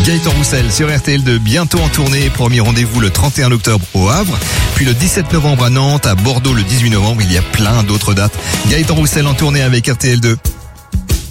Gaëtan Roussel sur RTL2, bientôt en tournée. Premier rendez-vous le 31 octobre au Havre, puis le 17 novembre à Nantes, à Bordeaux le 18 novembre. Il y a plein d'autres dates. Gaëtan Roussel en tournée avec RTL2.